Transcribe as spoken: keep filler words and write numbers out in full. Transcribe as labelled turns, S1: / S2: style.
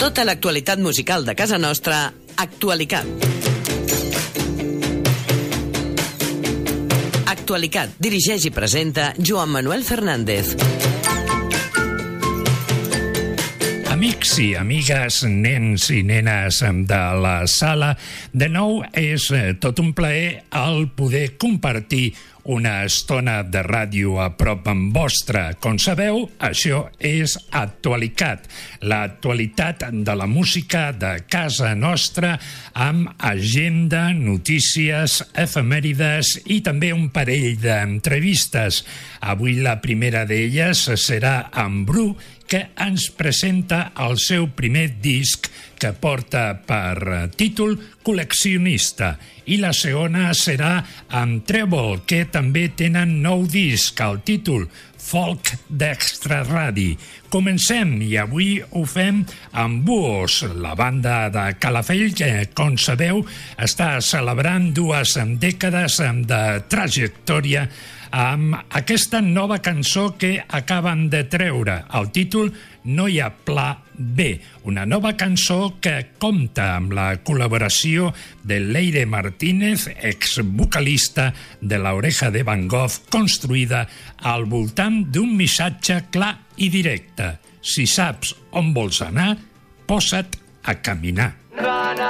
S1: Tota l'actualitat musical de casa nostra, Actualicat. Actualicat dirigeix i presenta Joan Manuel Fernández.
S2: Amics i amigues, nens i nenes de la sala, de nou és tot un plaer el poder compartir una estona de ràdio a prop amb vostra. Com sabeu, això és Actualicat, l'actualitat de la música de casa nostra, amb agenda, notícies, efemèrides i també un parell d'entrevistes. Avui la primera d'elles serà en Bru, que ens presenta el seu primer disc que porta per títol Col·leccionista, i la segona serà amb Trèvol, que també tenen nou disc, el títol Folk d'Extraradi. Comencem, i avui ho fem amb Buos, la banda de Calafell, que, com sabeu, està celebrant dues dècades de trajectòria amb aquesta nova cançó que acaben de treure. El títol No hi ha pla B, una nova cançó que compta amb la col·laboració de Leire Martínez, exvocalista de La Oreja de Van Gogh, construïda al voltant d'un missatge clar i directe. Si saps on vols anar, posa't a caminar.